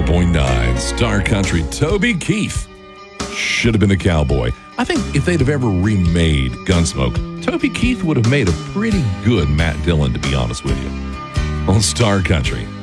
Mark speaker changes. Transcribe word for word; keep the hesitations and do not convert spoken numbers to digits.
Speaker 1: four point nine, Star Country. Toby Keith should have been the cowboy. I think if they'd have ever remade Gunsmoke, Toby Keith would have made a pretty good Matt Dillon, to be honest with you. On Star Country.